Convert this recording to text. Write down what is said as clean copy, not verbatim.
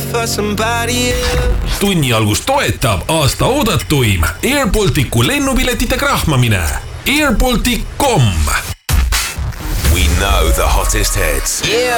for somebody else. Tunni algust toetab aasta oodatuim Airbalticu lennupiletite krahmamine. Airbaltic.com. We know the hottest hits. Yeah.